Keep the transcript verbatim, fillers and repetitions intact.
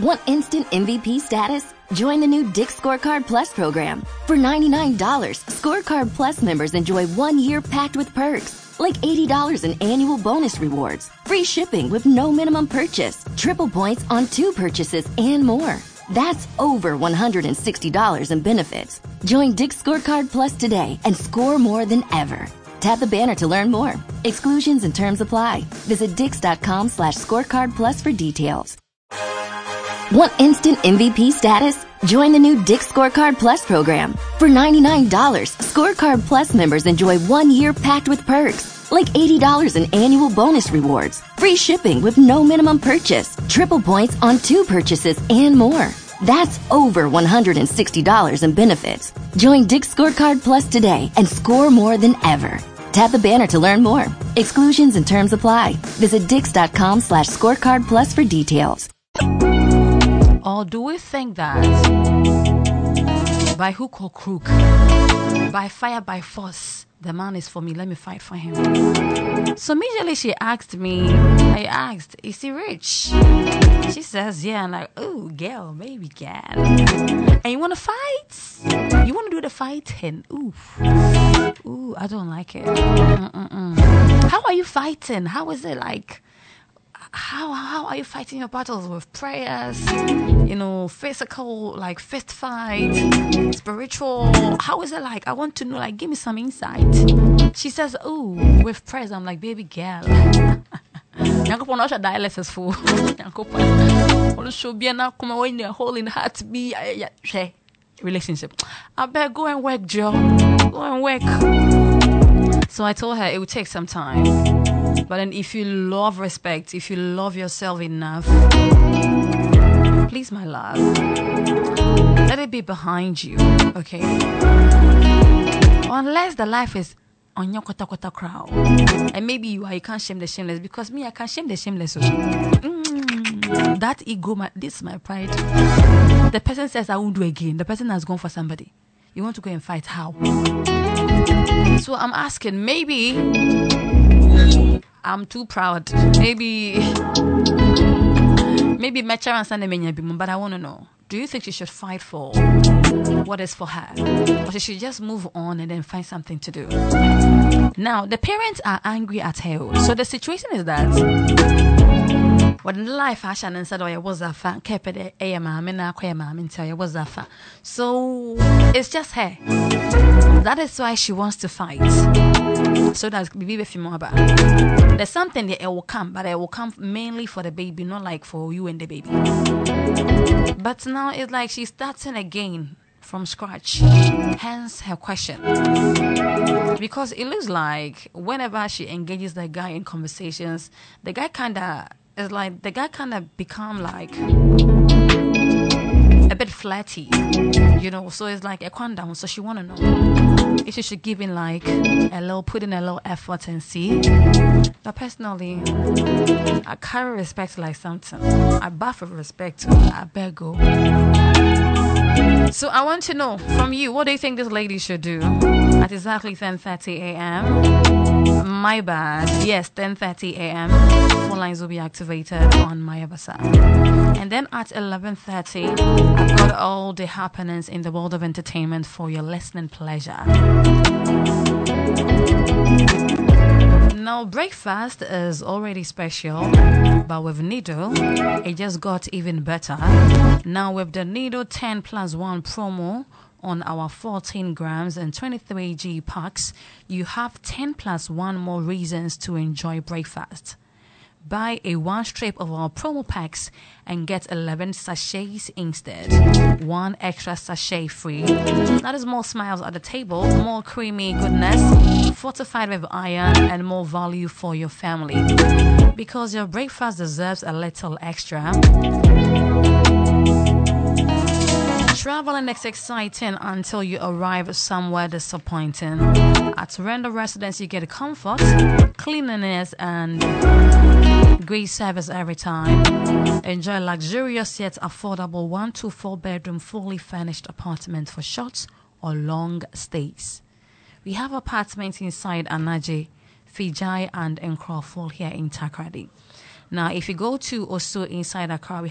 Want instant M V P status? Join the new Dick's Scorecard Plus program. For ninety-nine dollars, Scorecard Plus members enjoy one year packed with perks, like eighty dollars in annual bonus rewards, free shipping with no minimum purchase, triple points on two purchases, and more. That's over one hundred sixty dollars in benefits. Join Dick's Scorecard Plus today and score more than ever. Tap the banner to learn more. Exclusions and terms apply. Visit dix.com slash scorecard plus for details. Want instant M V P status? Join the new Dick's Scorecard Plus program. For ninety-nine dollars, Scorecard Plus members enjoy one year packed with perks, like eighty dollars in annual bonus rewards, free shipping with no minimum purchase, triple points on two purchases, and more. That's over one hundred sixty dollars in benefits. Join Dick's Scorecard Plus today and score more than ever. Tap the banner to learn more. Exclusions and terms apply. Visit dix.com slash scorecard plus for details. Or do we think that by hook or crook, by fire, by force, the man is for me, let me fight for him? So immediately she asked me, I asked, is he rich? She says, yeah. I'm like, oh, girl, baby girl. And you want to fight? You want to do the fighting? Ooh. Ooh, I don't like it. Mm-mm-mm. How are you fighting? How is it like? How how are you fighting your battles? With prayers, you know, physical, like fist fight, spiritual? How is it like? I want to know, like, give me some insight. She says, oh, with prayers. I'm like, baby girl. Yankopon not dialysis for Yankopon. Also show be na come when you're holding heart be relationship. I better go and work, Joe. Go and work. So I told her it would take some time. But then if you love respect, if you love yourself enough, please, my love, let it be behind you, okay? Unless the life is on your kota kota crowd. And maybe you are, you can't shame the shameless, because me, I can't shame the shameless. Mm, that ego, my, this is my pride. The person says, I won't do again. The person has gone for somebody. You want to go and fight, how? So I'm asking, maybe I'm too proud. Maybe, maybe but I want to know, do you think she should fight for what is for her? Or she should just move on and then find something to do? Now, the parents are angry at her. So the situation is that when life Ashan and said, oh, I was a fan, kept it a mom and I mom and tell you was a fan. So it's just her. That is why she wants to fight. So that's baby if you more about. There's something that it will come, but it will come mainly for the baby, not like for you and the baby. But now it's like she's starting again from scratch. Hence her question. Because it looks like whenever she engages the guy in conversations, the guy kinda is like the guy kinda become like a bit flatty, you know, so it's like a calm down. So she want to know if she should give in like a little, put in a little effort and see. But personally, I carry respect like something. I bath with respect. I beg go. So I want to know from you, what do you think this lady should do at exactly ten thirty a.m.? My bad. Yes, ten thirty a.m. Phone lines will be activated on Maya Basa. And then at eleven thirty, I've got all the happenings in the world of entertainment for your listening pleasure. Now, breakfast is already special, but with Nido, it just got even better. Now, with the Nido ten plus one promo on our fourteen grams and twenty-three G packs, you have ten plus one more reasons to enjoy breakfast. Buy a one strip of our promo packs and get eleven sachets instead. One extra sachet free. That is more smiles at the table, more creamy goodness, fortified with iron, and more value for your family. Because your breakfast deserves a little extra. Traveling is exciting until you arrive somewhere disappointing. At Render Residence, you get comfort, cleanliness, and great service every time. Enjoy luxurious yet affordable one to four bedroom fully furnished apartment for short or long stays. We have apartments inside Anaje, Fijai, and Nkroful here in Takoradi. Now, if you go to Osu inside Accra, we